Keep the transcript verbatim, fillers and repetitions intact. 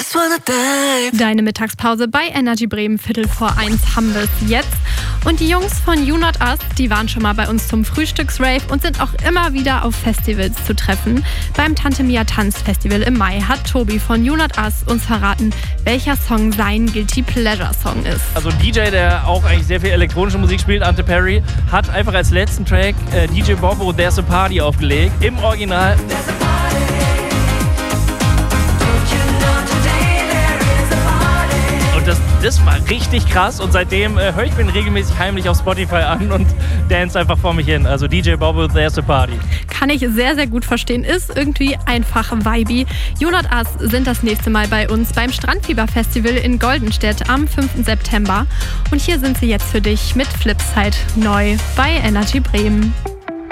just wanna dive. Deine Mittagspause bei Energy Bremen, Viertel vor eins haben wir es jetzt. Und die Jungs von You Not Us, die waren schon mal bei uns zum Frühstücksrave und sind auch immer wieder auf Festivals zu treffen. Beim Tante Mia Tanzfestival im Mai hat Tobi von You Not Us uns verraten, welcher Song sein Guilty Pleasure Song ist. Also ein D J, der auch eigentlich sehr viel elektronische Musik spielt, Ante Perry, hat einfach als letzten Track äh, D J Bobo There's a Party aufgelegt. Im Original. Und das, das war richtig krass und seitdem äh, höre ich mir regelmäßig heimlich auf Spotify an und dance einfach vor mich hin. Also D J Bobo There's a Party. Kann ich sehr, sehr gut verstehen. Ist irgendwie einfach vibey. You Not Us sind das nächste Mal bei uns beim Strandfieber-Festival in Goldenstedt am fünften September. Und hier sind sie jetzt für dich mit Flipside neu bei Energy Bremen.